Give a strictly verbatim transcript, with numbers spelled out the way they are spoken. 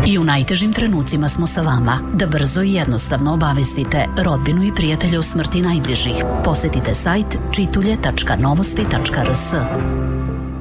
I u najtežim trenucima smo sa vama, da brzo i jednostavno obavestite rodbinu i prijatelje o smrti najbližih. Posetite sajt čitulje tačka novosti tačka r s.